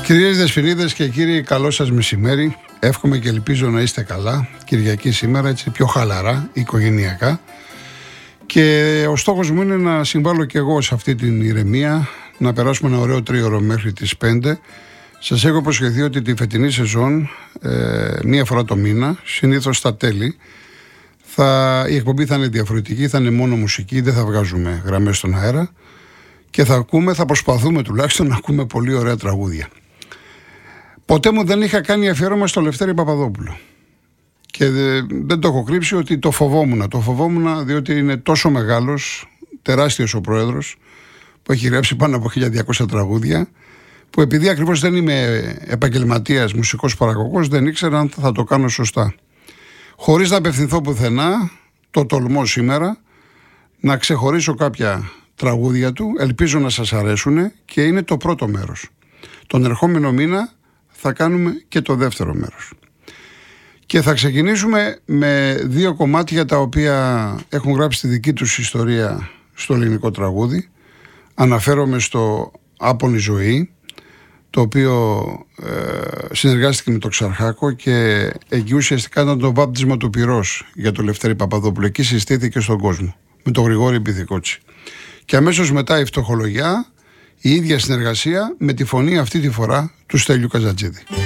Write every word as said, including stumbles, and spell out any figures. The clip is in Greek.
Κυρίες Δεσποινίδες και κύριοι, καλό σας μεσημέρι. Εύχομαι και ελπίζω να είστε καλά. Κυριακή σήμερα, έτσι πιο χαλαρά, οικογενειακά. Και ο στόχος μου είναι να συμβάλλω και εγώ σε αυτή την ηρεμία, να περάσουμε ένα ωραίο τρίωρο μέχρι τις πέντε. Σας έχω υποσχεθεί ότι τη φετινή σεζόν, ε, μία φορά το μήνα, συνήθως στα τέλη, θα, η εκπομπή θα είναι διαφορετική, θα είναι μόνο μουσική, δεν θα βγάζουμε γραμμές στον αέρα και θα ακούμε, θα προσπαθούμε τουλάχιστον να ακούμε πολύ ωραία τραγούδια. Ποτέ μου δεν είχα κάνει αφιέρωμα στο Λευτέρη Παπαδόπουλο. Και δεν το έχω κρύψει ότι το φοβόμουν. Το φοβόμουν διότι είναι τόσο μεγάλος, τεράστιος ο πρόεδρος, που έχει γράψει πάνω από χίλια διακόσια τραγούδια, που επειδή ακριβώς δεν είμαι επαγγελματίας μουσικός παραγωγός, δεν ήξερα αν θα το κάνω σωστά. Χωρίς να απευθυνθώ πουθενά, το τολμώ σήμερα να ξεχωρίσω κάποια τραγούδια του, ελπίζω να σας αρέσουν και είναι το πρώτο μέρος. Τον ερχόμενο μήνα θα κάνουμε και το δεύτερο μέρος. Και θα ξεκινήσουμε με δύο κομμάτια τα οποία έχουν γράψει τη δική τους ιστορία στο ελληνικό τραγούδι. Αναφέρομαι στο «Άπονη ζωή», το οποίο ε, συνεργάστηκε με τον Ξαρχάκο και εκεί ουσιαστικά ήταν το βάπτισμα του πυρός για τον Λευτέρη Παπαδόπουλο. Εκεί συστήθηκε στον κόσμο με τον Γρηγόρη Πυθικότσι. Και αμέσως μετά η φτωχολογιά, η ίδια συνεργασία με τη φωνή αυτή τη φορά του Στέλιου Καζατζίδη.